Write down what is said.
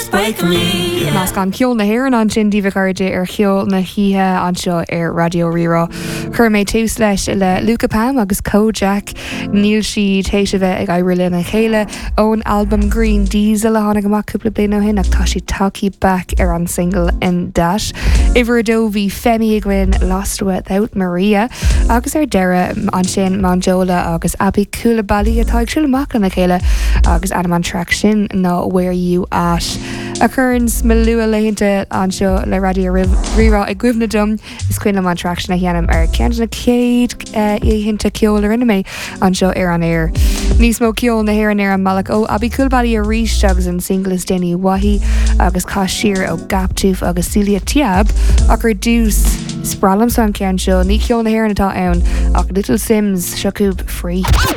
Nás gan ceol na hhéann an sin díomhcáide ar cheol na híthe anseo ar Radio Rirá. Chur méid túús leis le Luca Pam agus Kojak, níl si tééis bheith ag éirile na chéile ón album Green Diesel a tháinig amach cúpla bliana hin ach tá si talky back ar an single in Dash. Iver dó bhí Femi Gwyn Lost Without Maria agus ar deire an sin Manjola agus Abby Coulibaly atá ag siúla amach na chéile agus anam an track sin ná Where You At. Occurrence me lua leinte anseo le Radio Rirá ag gwibna dom is cuiine am an track na hianam ar cean na céad I hinnta ceol ar inna mé anseo ar an air. Níos mó ceol na hhéir an air an malach ó Abby Coulibaly a rís agus an singles Denny Wahi agus cá siar ó Gaptooth agus Celia Tiab ach ar dús spralam san cean seo ní ceol na hhéir natá ann ach Little Sims seacúb free.